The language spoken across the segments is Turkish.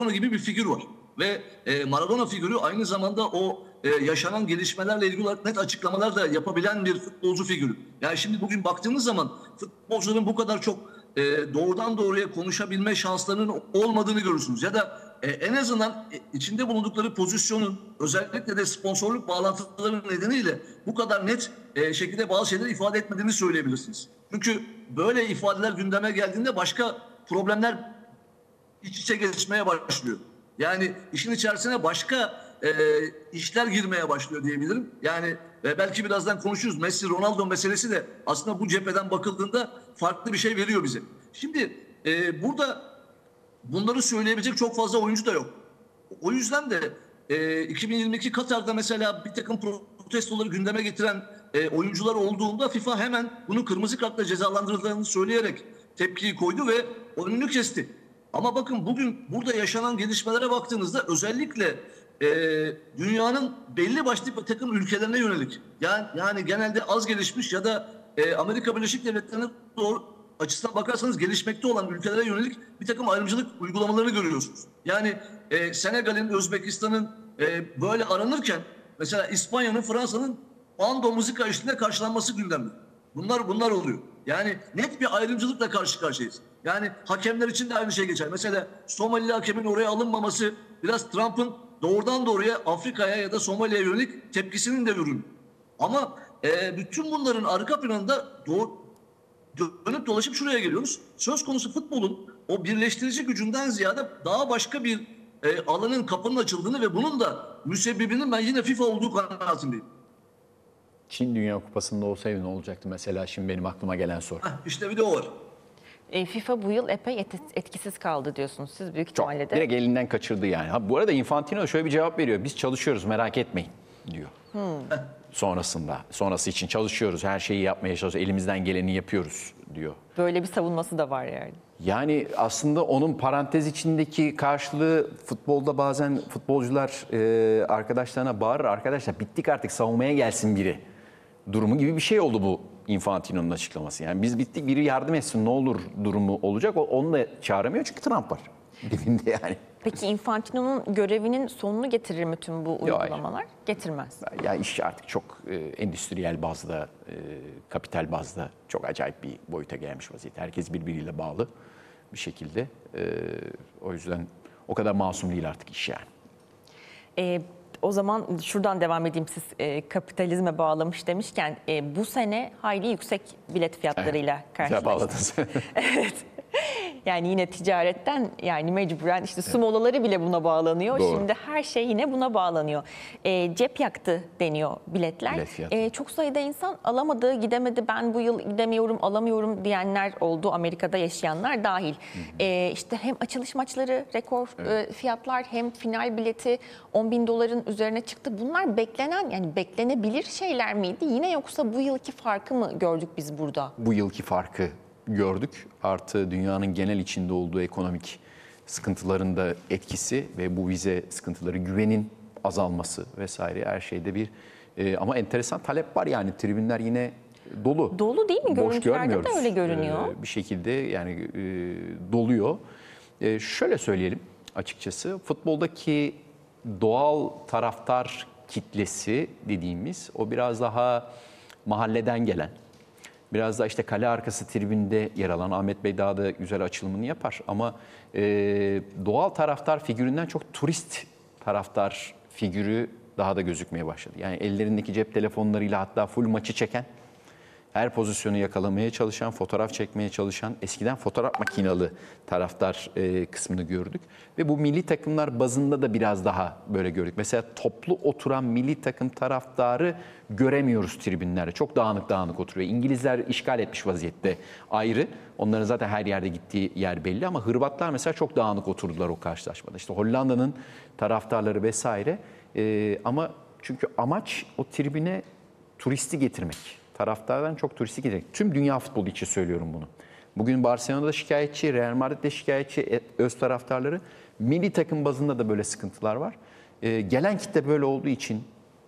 gibi bir figür var. Ve Maradona figürü aynı zamanda o yaşanan gelişmelerle ilgili olarak net açıklamalar da yapabilen bir futbolcu figürü. Yani şimdi bugün baktığınız zaman futbolcuların bu kadar çok doğrudan doğruya konuşabilme şanslarının olmadığını görürsünüz. Ya da en azından içinde bulundukları pozisyonun özellikle de sponsorluk bağlantıları nedeniyle bu kadar net şekilde bazı şeyleri ifade etmediğini söyleyebilirsiniz. Çünkü böyle ifadeler gündeme geldiğinde başka problemler iç içe geçmeye başlıyor. Yani işin içerisine başka işler girmeye başlıyor diyebilirim. Yani belki birazdan konuşuruz. Messi, Ronaldo meselesi de aslında bu cepheden bakıldığında farklı bir şey veriyor bize. Şimdi burada bunları söyleyebilecek çok fazla oyuncu da yok. O yüzden de 2022 Katar'da mesela bir takım protestoları gündeme getiren oyuncular olduğunda FIFA hemen bunu kırmızı kartla cezalandırıldığını söyleyerek tepkiyi koydu ve önünü kesti. Ama bakın bugün burada yaşanan gelişmelere baktığınızda özellikle dünyanın belli başlı bir takım ülkelerine yönelik yani genelde az gelişmiş ya da Amerika Birleşik Devletleri'ne doğru açısından bakarsanız gelişmekte olan ülkelere yönelik bir takım ayrımcılık uygulamalarını görüyorsunuz. Yani Senegal'in, Özbekistan'ın böyle aranırken mesela İspanya'nın, Fransa'nın bando müzik eşliğinde karşılanması gündemde. Bunlar oluyor. Yani net bir ayrımcılıkla karşı karşıyayız. Yani hakemler için de aynı şey geçer. Mesela Somalili hakemin oraya alınmaması biraz Trump'ın doğrudan doğruya Afrika'ya ya da Somali'ye yönelik tepkisinin de ürünü. Ama bütün bunların arka planında dönüp dolaşıp şuraya geliyoruz. Söz konusu futbolun o birleştirici gücünden ziyade daha başka bir alanın kapının açıldığını ve bunun da müsebbibinin ben yine FIFA olduğu kanaatindeyim. Çin Dünya Kupası'nda olsaydı ne olacaktı mesela, şimdi benim aklıma gelen soru. İşte bir de o var. FIFA bu yıl epey etkisiz kaldı diyorsunuz siz büyük ihtimalle de. Direkt elinden kaçırdı yani. Ha, bu arada Infantino şöyle bir cevap veriyor. Biz çalışıyoruz, merak etmeyin diyor. Sonrası için çalışıyoruz, her şeyi yapmaya çalışıyoruz, elimizden geleni yapıyoruz diyor. Böyle bir savunması da var yani. Yani aslında onun parantez içindeki karşılığı, futbolda bazen futbolcular arkadaşlarına bağırır. Arkadaşlar bittik artık, savunmaya gelsin biri durumu gibi bir şey oldu bu Infantino'nun açıklaması. Yani biz bittik, biri yardım etsin ne olur durumu olacak. Onu da çağıramıyor çünkü Trump var dibinde yani. Peki Infantino'nun görevinin sonunu getirir mi tüm bu uygulamalar? Getirmez. Ya iş artık çok endüstriyel bazda, kapital bazda çok acayip bir boyuta gelmiş vaziyette. Herkes birbiriyle bağlı bir şekilde. O yüzden o kadar masum değil artık iş yani. O zaman şuradan devam edeyim, siz kapitalizme bağlamış demişken bu sene hayli yüksek bilet fiyatlarıyla karşılaştık. Evet. Yani yine ticaretten, yani mecburen işte su molaları bile buna bağlanıyor. Doğru. Şimdi her şey yine buna bağlanıyor. Cep yaktı deniyor biletler. Çok sayıda insan alamadı, gidemedi, ben bu yıl gidemiyorum, alamıyorum diyenler oldu, Amerika'da yaşayanlar dahil. İşte hem açılış maçları rekor fiyatlar, hem final bileti 10.000 doların üzerine çıktı. Bunlar beklenen, yani beklenebilir şeyler miydi yine, yoksa bu yılki farkı mı gördük biz burada? Bu yılki farkı gördük. Artı dünyanın genel içinde olduğu ekonomik sıkıntıların da etkisi ve bu vize sıkıntıları, güvenin azalması vesaire, her şeyde bir ama enteresan talep var yani, tribünler yine dolu. Dolu değil mi? Görüntülerde de öyle görünüyor. Bir şekilde yani doluyor. Şöyle söyleyelim açıkçası, futboldaki doğal taraftar kitlesi dediğimiz o biraz daha mahalleden gelen, biraz da işte kale arkası tribünde yer alan, Ahmet Bey daha da güzel açılımını yapar ama doğal taraftar figüründen çok turist taraftar figürü daha da gözükmeye başladı. Yani ellerindeki cep telefonlarıyla hatta full maçı çeken, her pozisyonu yakalamaya çalışan, fotoğraf çekmeye çalışan, eskiden fotoğraf makinalı taraftar kısmını gördük. Ve bu milli takımlar bazında da biraz daha böyle gördük. Mesela toplu oturan milli takım taraftarı göremiyoruz tribünlerde. Çok dağınık dağınık oturuyor. İngilizler işgal etmiş vaziyette ayrı. Onların zaten her yerde gittiği yer belli ama Hırvatlar mesela çok dağınık oturdular o karşılaşmada. İşte Hollanda'nın taraftarları vesaire. Ama çünkü amaç o tribüne turisti getirmek. Taraftardan çok turistik gelecek. Tüm dünya futbolu için söylüyorum bunu. Bugün Barcelona'da şikayetçi, Real Madrid'de şikayetçi öz taraftarları. Milli takım bazında da böyle sıkıntılar var. Gelen kitle böyle olduğu için,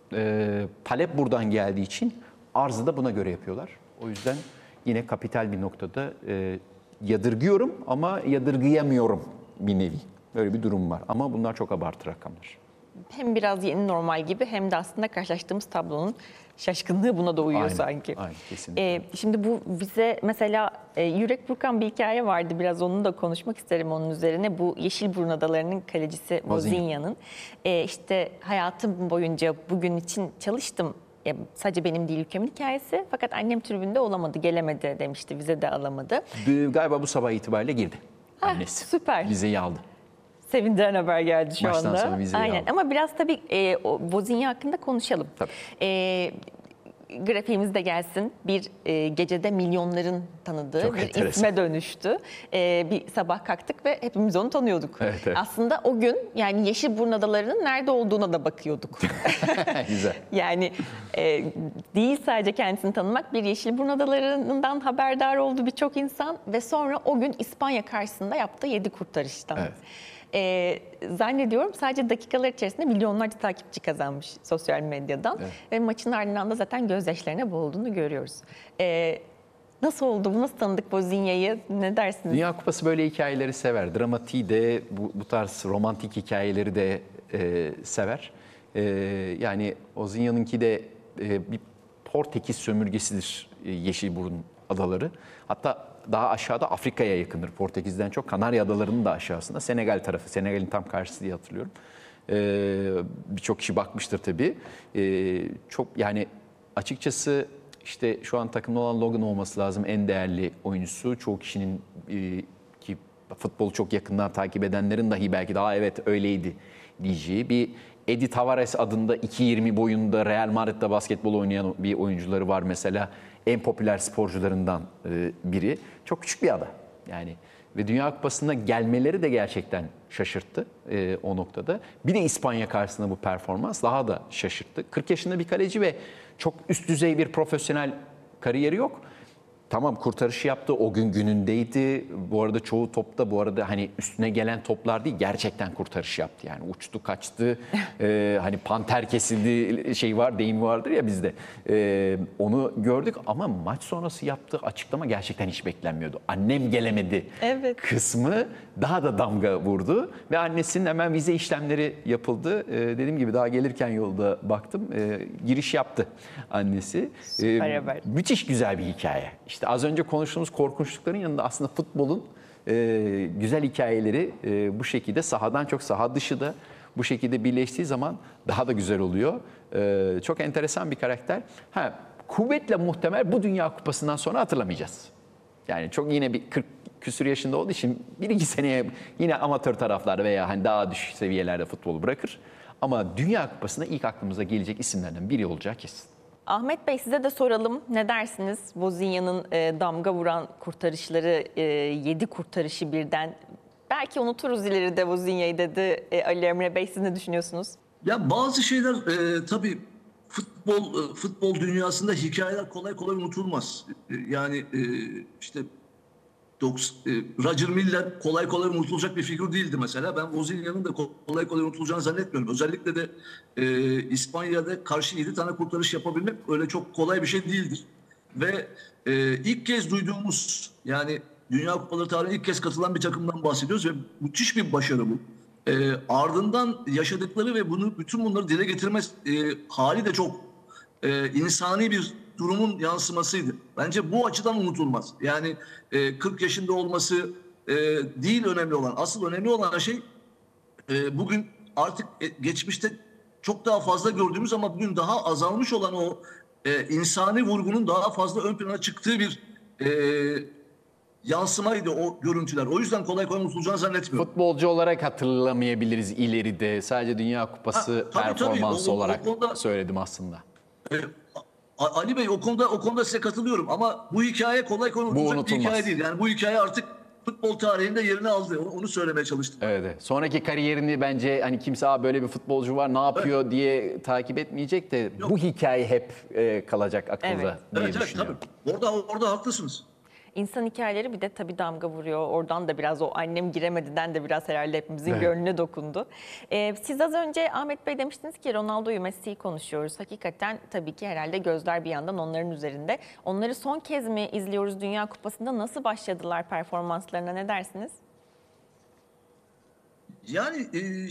talep buradan geldiği için arzı da buna göre yapıyorlar. O yüzden yine kapital bir noktada yadırgıyorum ama yadırgıyamıyorum bir nevi. Böyle bir durum var ama bunlar çok abartı rakamlar. Hem biraz yeni normal gibi hem de aslında karşılaştığımız tablonun şaşkınlığı buna da uyuyor sanki. Aynen, kesinlikle. Şimdi bu vize mesela yürek burkan bir hikaye vardı. Biraz onu da konuşmak isterim onun üzerine. Bu Yeşilburun Adaları'nın kalecisi Vozinha'nın. İşte hayatım boyunca bugün için çalıştım. Sadece benim değil ülkemin hikayesi. Fakat annem tribünde olamadı, gelemedi demişti. Vize de alamadı. Galiba bu sabah itibariyle girdi annesi. Süper. Vizeyi aldı. Sevindiren haber geldi şu Maçtan anda. sonra vizeyi Aynen. aldı. Ama biraz tabii Vozinha hakkında konuşalım. Tabii. Grafiğimiz de gelsin. Bir gecede milyonların tanıdığı Çok bir enteresan. isme dönüştü. Bir sabah kalktık ve hepimiz onu tanıyorduk. Evet. Aslında o gün yani Yeşilburun Adaları'nın nerede olduğuna da bakıyorduk. Güzel. Yani değil sadece kendisini tanımak, bir Yeşilburun Adaları'ndan haberdar oldu birçok insan ve sonra o gün İspanya karşısında yaptığı 7 kurtarıştan. Evet. Zannediyorum sadece dakikalar içerisinde milyonlarca takipçi kazanmış sosyal medyadan. Evet. Ve maçın ardından da zaten gözyaşlarına boğulduğunu görüyoruz. Nasıl oldu? Nasıl tanıdık Vozinha'yı? Ne dersiniz? Dünya Kupası böyle hikayeleri sever. Dramatiği de bu tarz romantik hikayeleri de sever. Yani Vozinha'nınki de bir Portekiz sömürgesidir Yeşilburun Adaları. Hatta daha aşağıda Afrika'ya yakındır. Portekiz'den çok Kanarya Adaları'nın da aşağısında. Senegal tarafı. Senegal'in tam karşısı diye hatırlıyorum. Birçok kişi bakmıştır tabii. Çok yani açıkçası işte şu an takımda olan Logan olması lazım en değerli oyuncusu. Çoğu kişinin ki futbolu çok yakından takip edenlerin dahi belki daha evet öyleydi diyeceği bir Edi Tavares adında 2.20 boyunda Real Madrid'de basketbol oynayan bir oyuncuları var mesela. En popüler sporcularından biri. Çok küçük bir ada. Yani ve Dünya Kupası'na gelmeleri de gerçekten şaşırttı o noktada. Bir de İspanya karşısında bu performans daha da şaşırttı. 40 yaşında bir kaleci ve çok üst düzey bir profesyonel kariyeri yok. Tamam kurtarışı yaptı, o gün günündeydi. Bu arada çoğu topta bu arada hani üstüne gelen toplar değil, gerçekten kurtarış yaptı. Yani uçtu, kaçtı, hani panter kesildi şey var, deyim vardır ya bizde. Onu gördük ama maç sonrası yaptığı açıklama gerçekten hiç beklenmiyordu. Annem gelemedi kısmı daha da damga vurdu. Ve annesinin hemen vize işlemleri yapıldı. Dediğim gibi daha gelirken yolda baktım, giriş yaptı annesi. Süper haber. Müthiş güzel bir hikaye. İşte az önce konuştuğumuz korkunçlukların yanında aslında futbolun güzel hikayeleri bu şekilde sahadan çok saha dışı da bu şekilde birleştiği zaman daha da güzel oluyor. Çok enteresan bir karakter. Kuvvetle muhtemel bu Dünya Kupası'ndan sonra hatırlamayacağız. Yani çok yine bir 40 küsur yaşında olduğu için 1-2 seneye yine amatör taraflar veya hani daha düşük seviyelerde futbolu bırakır. Ama Dünya Kupası'nda ilk aklımıza gelecek isimlerden biri olacağı kesin. Ahmet Bey size de soralım. Ne dersiniz? Vozinha'nın damga vuran kurtarışları, 7 kurtarışı birden. Belki unuturuz ileride Vozinha'yı dedi Ali Emre Bey. Siz ne düşünüyorsunuz? Ya bazı şeyler tabii futbol dünyasında hikayeler kolay kolay unutulmaz. Yani işte Roger Miller kolay kolay unutulacak bir figür değildi mesela. Ben Vozinha'nın da kolay kolay unutulacağını zannetmiyorum. Özellikle de İspanya'da karşı 7 tane kurtarış yapabilmek öyle çok kolay bir şey değildir. Ve ilk kez duyduğumuz yani Dünya Kupaları tarihine ilk kez katılan bir takımdan bahsediyoruz ve müthiş bir başarı bu. Ardından yaşadıkları ve bütün bunları dile getirme hali de çok insani bir durumun yansımasıydı. Bence bu açıdan unutulmaz. Yani 40 yaşında olması değil önemli olan. Asıl önemli olan şey bugün artık geçmişte çok daha fazla gördüğümüz ama bugün daha azalmış olan o insani vurgunun daha fazla ön plana çıktığı bir yansımaydı o görüntüler. O yüzden kolay kolay unutulacağını zannetmiyorum. Futbolcu olarak hatırlamayabiliriz ileride. Sadece Dünya Kupası performansı olarak söyledim aslında. Ali Bey o konuda size katılıyorum ama bu hikaye kolay kolay unutulacak bir hikaye değil. Yani bu hikaye artık futbol tarihinde yerini aldı. Onu söylemeye çalıştım. Evet. Sonraki kariyerini bence hani kimse böyle bir futbolcu var ne yapıyor diye takip etmeyecek de bu hikaye hep kalacak akılda diye düşünüyorum. Tabii. Orada haklısınız. İnsan hikayeleri bir de tabii damga vuruyor. Oradan da biraz o annem giremediden de biraz herhalde hepimizin gönlüne dokundu. Siz az önce Ahmet Bey demiştiniz ki Ronaldo'yu, Messi'yi konuşuyoruz. Hakikaten tabii ki herhalde gözler bir yandan onların üzerinde. Onları son kez mi izliyoruz Dünya Kupası'nda? Nasıl başladılar performanslarına, ne dersiniz? Yani